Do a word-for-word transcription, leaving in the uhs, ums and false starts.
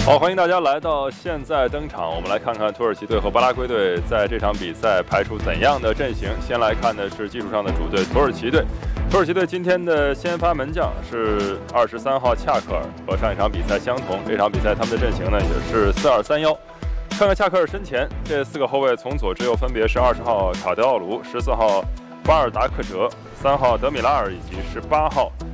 好，欢迎大家来到现在登场。我们来看看土耳其队和巴拉圭队在这场比赛排出怎样的阵型。先来看的是技术上的主队土耳其队。土耳其队今天的先发门将是二十三号恰克尔，和上一场比赛相同。这场比赛他们的阵型呢也是四二三一。看看恰克尔身前这四个后卫，从左至右分别是二十号卡德奥卢、十四号巴尔达克哲、三号德米拉尔以及十八号